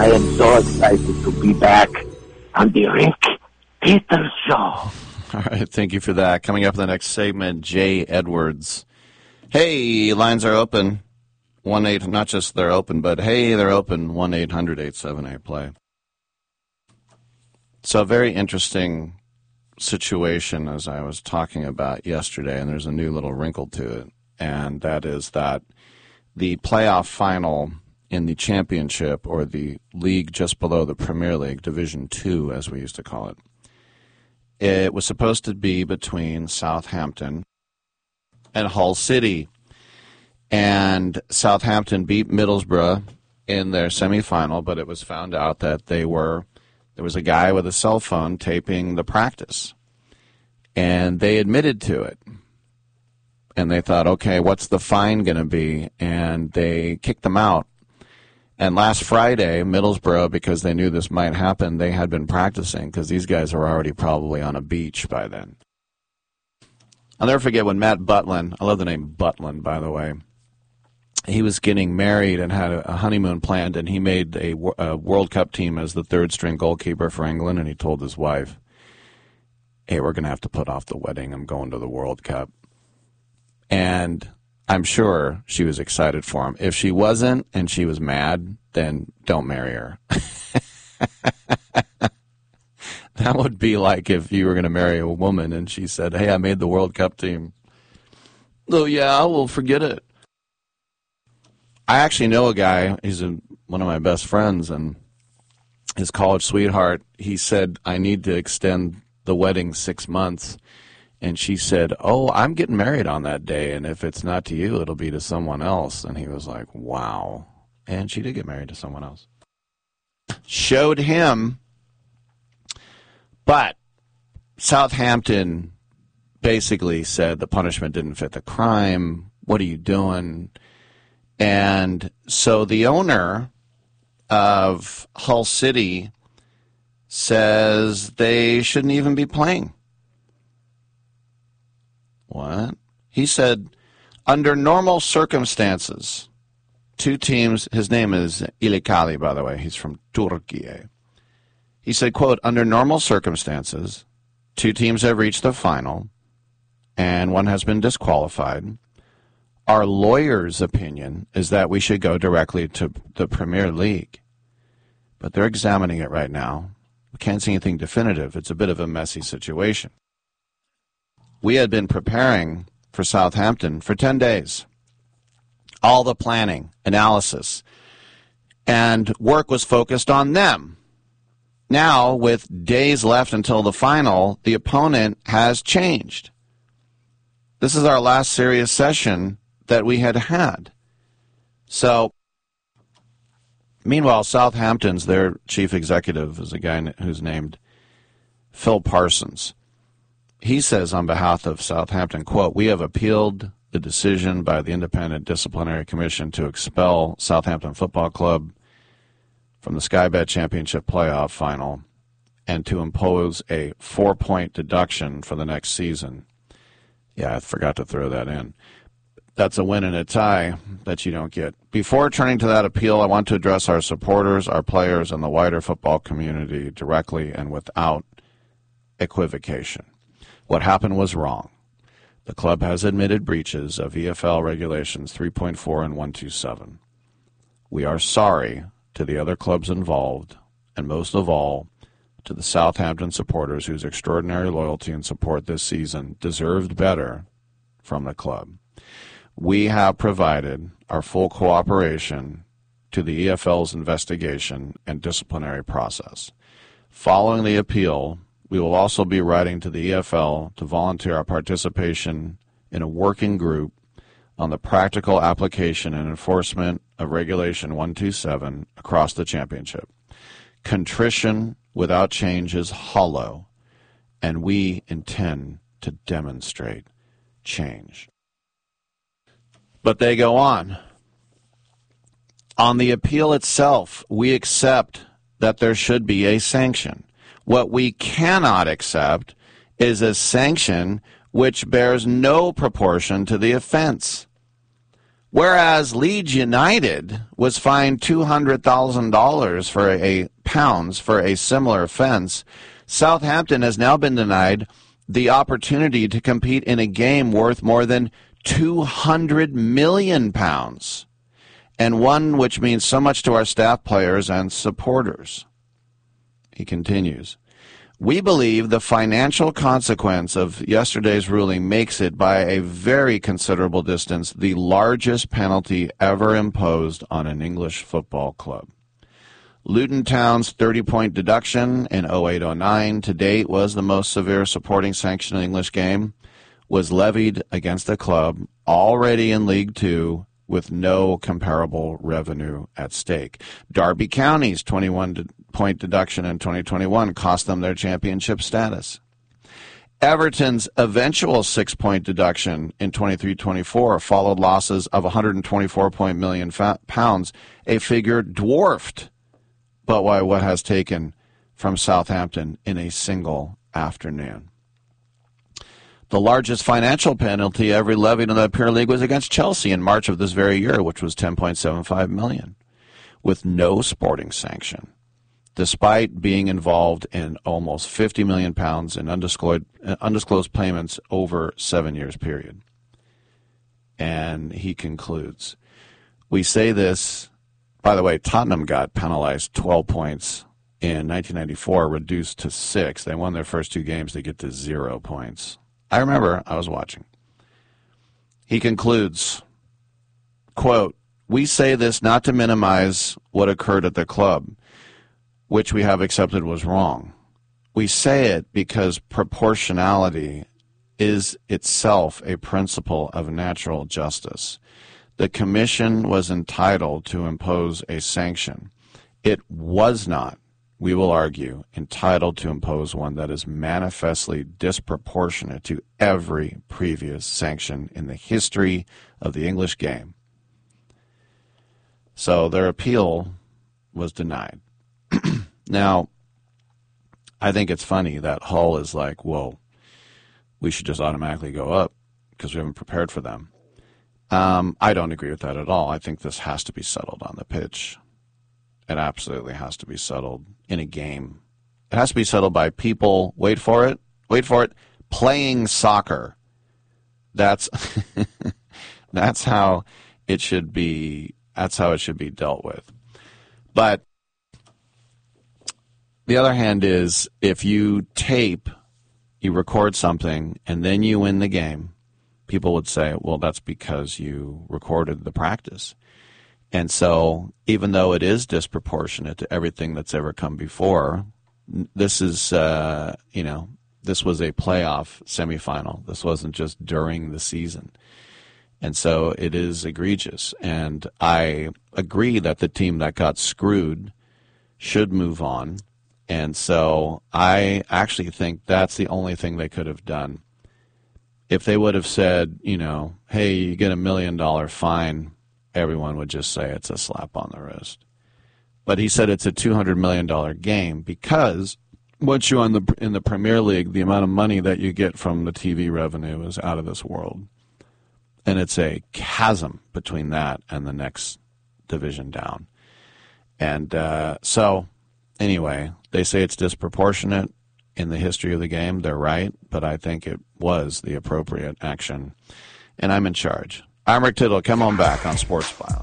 am so excited to be back on the Rick Peters Show. All right, thank you for that. Coming up in the next segment, Jay Edwards. Hey, lines are open. 1-8, not just they're open, but hey, they're open. 1-800-878-PLAY. So a very interesting situation, as I was talking about yesterday, and there's a new little wrinkle to it, and that is that the playoff final in the championship, or the league just below the Premier League, Division II, as we used to call it, it was supposed to be between Southampton and Hull City. And Southampton beat Middlesbrough in their semifinal, but it was found out that there was a guy with a cell phone taping the practice. And they admitted to it. And they thought, okay, what's the fine going to be? And they kicked them out. And last Friday, Middlesbrough, because they knew this might happen, they had been practicing because these guys are already probably on a beach by then. I'll never forget when Matt Butlin, I love the name Butlin, by the way, he was getting married and had a honeymoon planned, and he made a World Cup team as the third-string goalkeeper for England, and he told his wife, hey, we're going to have to put off the wedding. I'm going to the World Cup. And I'm sure she was excited for him. If she wasn't and she was mad, then don't marry her. That would be like if you were going to marry a woman and she said, hey, I made the World Cup team. Oh, yeah, well, forget it. I actually know a guy, he's one of my best friends, and his college sweetheart, he said, I need to extend the wedding 6 months. And she said, oh, I'm getting married on that day, and if it's not to you, it'll be to someone else. And he was like, wow. And she did get married to someone else. Showed him, but Southampton basically said the punishment didn't fit the crime. What are you doing? And so the owner of Hull City says they shouldn't even be playing. What? He said, under normal circumstances, two teams, his name is İlkay, by the way, he's from Turkey. He said, quote, under normal circumstances, two teams have reached the final, and one has been disqualified. Our lawyer's opinion is that we should go directly to the Premier League. But they're examining it right now. We can't see anything definitive. It's a bit of a messy situation. We had been preparing for Southampton for 10 days. All the planning, analysis, and work was focused on them. Now, with days left until the final, the opponent has changed. This is our last serious session that we had. So, meanwhile, Southampton's, their chief executive is a guy who's named Phil Parsons. He says on behalf of Southampton, quote, we have appealed the decision by the Independent Disciplinary Commission to expel Southampton Football Club from the Sky Bet Championship playoff final and to impose a 4-point deduction for the next season. Yeah, I forgot to throw that in. That's a win and a tie that you don't get. Before turning to that appeal, I want to address our supporters, our players, and the wider football community directly and without equivocation. What happened was wrong. The club has admitted breaches of EFL Regulations 3.4 and 127. We are sorry to the other clubs involved, and most of all, to the Southampton supporters whose extraordinary loyalty and support this season deserved better from the club. We have provided our full cooperation to the EFL's investigation and disciplinary process. Following the appeal, we will also be writing to the EFL to volunteer our participation in a working group on the practical application and enforcement of Regulation 127 across the championship. Contrition without change is hollow, and we intend to demonstrate change. But they go on. On the appeal itself, we accept that there should be a sanction. What we cannot accept is a sanction which bears no proportion to the offense. Whereas Leeds United was fined £200,000 for a similar offense, Southampton has now been denied the opportunity to compete in a game worth more than £200 million, and one which means so much to our staff players and supporters. He continues, we believe the financial consequence of yesterday's ruling makes it, by a very considerable distance, the largest penalty ever imposed on an English football club. Luton Town's 30-point deduction in 08-09 to date was the most severe supporting sanction in an English game, was levied against a club already in League Two with no comparable revenue at stake. Derby County's 21-point deduction in 2021 cost them their championship status. Everton's eventual 6-point deduction in 23-24 followed losses of £124 million, a figure dwarfed but by what has taken from Southampton in a single afternoon. The largest financial penalty ever levied in the Premier League was against Chelsea in March of this very year, which was $10.75 million, with no sporting sanction, despite being involved in almost £50 million in undisclosed payments over 7 years period. And he concludes, we say this, by the way, Tottenham got penalized 12 points in 1994, reduced to 6. They won their first 2 games, they get to 0 points. I remember, I was watching. He concludes, quote, we say this not to minimize what occurred at the club, which we have accepted was wrong. We say it because proportionality is itself a principle of natural justice. The commission was entitled to impose a sanction. It was not, we will argue, entitled to impose one that is manifestly disproportionate to every previous sanction in the history of the English game. So their appeal was denied. Now, I think it's funny that Hull is like, well, we should just automatically go up because we haven't prepared for them. I don't agree with that at all. I think this has to be settled on the pitch. It absolutely has to be settled in a game. It has to be settled by people, wait for it, playing soccer. That's that's how it should be. That's how it should be dealt with. But the other hand is, if you tape, you record something, and then you win the game, people would say, well, that's because you recorded the practice. And so, even though it is disproportionate to everything that's ever come before, this is, this was a playoff semifinal. This wasn't just during the season. And so it is egregious. And I agree that the team that got screwed should move on. And so I actually think that's the only thing they could have done. If they would have said, hey, you get $1 million fine, everyone would just say it's a slap on the wrist. But he said it's a $200 million game because once you're in the Premier League, the amount of money that you get from the TV revenue is out of this world. And it's a chasm between that and the next division down. And so, anyway, they say it's disproportionate in the history of the game. They're right, but I think it was the appropriate action. And I'm in charge. I'm Rick Tittle. Come on back on Sports File.